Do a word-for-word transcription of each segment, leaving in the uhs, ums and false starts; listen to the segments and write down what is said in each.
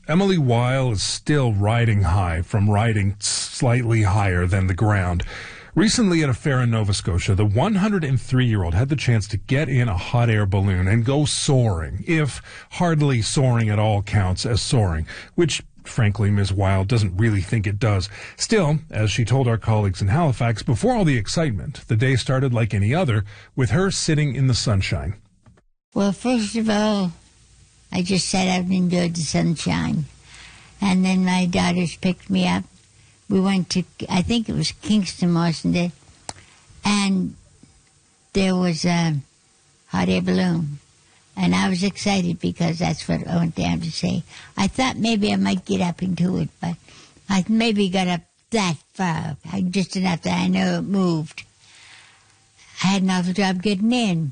Emily Weil is still riding high from riding slightly higher than the ground. Recently at a fair in Nova Scotia, the one hundred three-year-old had the chance to get in a hot air balloon and go soaring, if hardly soaring at all counts as soaring, which frankly, Miz Weil doesn't really think it does. Still, as she told our colleagues in Halifax, before all the excitement, the day started like any other, with her sitting in the sunshine. Well, first of all, I just sat out and enjoyed the sunshine. And then my daughters picked me up. We went to, I think it was Kingston, wasn't it? And there was a hot air balloon. And I was excited because that's what I went down to see. I thought maybe I might get up into it, but I maybe got up that far, just enough that I know it moved. I had an awful job getting in.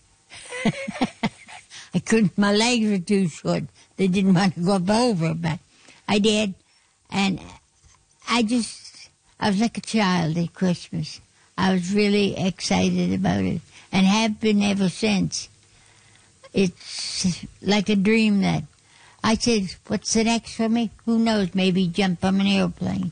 I couldn't, my legs were too short. They didn't want to go up over, but I did. And I just, I was like a child at Christmas. I was really excited about it and have been ever since. It's like a dream that I said, what's the next for me? Who knows? Maybe jump on an airplane.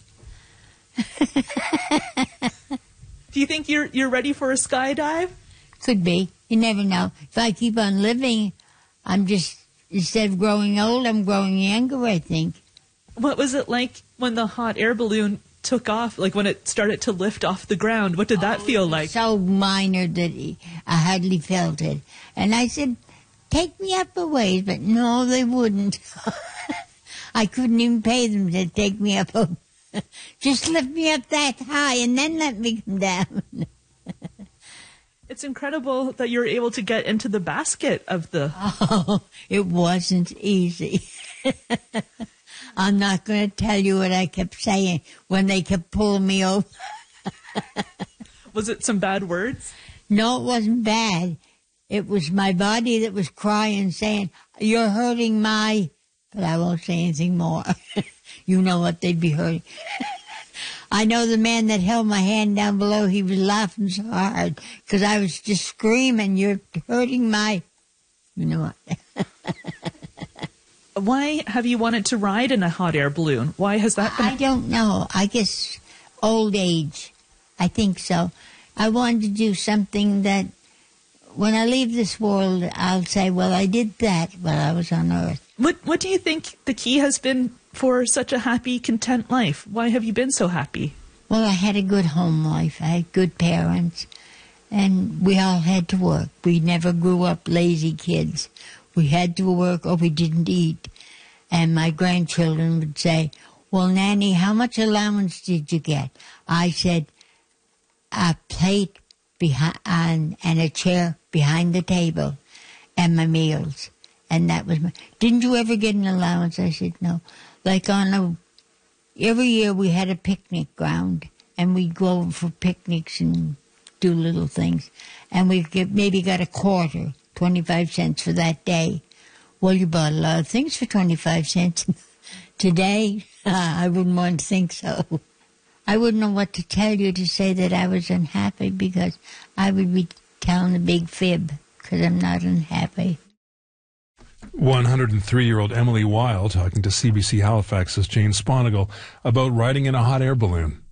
Do you think you're you're ready for a skydive? Could be. You never know. If I keep on living, I'm just, instead of growing old, I'm growing younger, I think. What was it like when the hot air balloon took off, like when it started to lift off the ground? What did that oh, feel like? So minor that I hardly felt it. And I said, take me up a ways, but no, they wouldn't. I couldn't even pay them to take me up. Just lift me up that high and then let me come down. It's incredible that you're able to get into the basket of the... Oh, it wasn't easy. I'm not going to tell you what I kept saying when they kept pulling me over. Was it some bad words? No, it wasn't bad. It was my body that was crying, saying, you're hurting my... But I won't say anything more. You know what they'd be hurting. I know the man that held my hand down below, he was laughing so hard because I was just screaming, you're hurting my... You know what? Why have you wanted to ride in a hot air balloon? Why has that been... I don't know. I guess old age. I think so. I wanted to do something that when I leave this world, I'll say, well, I did that while I was on Earth. What What do you think the key has been for such a happy, content life? Why have you been so happy? Well, I had a good home life. I had good parents. And we all had to work. We never grew up lazy kids. We had to work or we didn't eat. And my grandchildren would say, well, Nanny, how much allowance did you get? I said, a plate behind and, and a chair behind the table and my meals. And that was my... Didn't you ever get an allowance? I said, no. Like on a... Every year we had a picnic ground, and we'd go over for picnics and do little things. And we get, maybe got a quarter, twenty-five cents for that day. Well, you bought a lot of things for twenty-five cents. Today, I wouldn't want to think so. I wouldn't know what to tell you to say that I was unhappy, because I would be telling a big fib, because I'm not unhappy. one hundred three-year-old Emily Weil talking to C B C Halifax's Jane Sponigal about riding in a hot air balloon.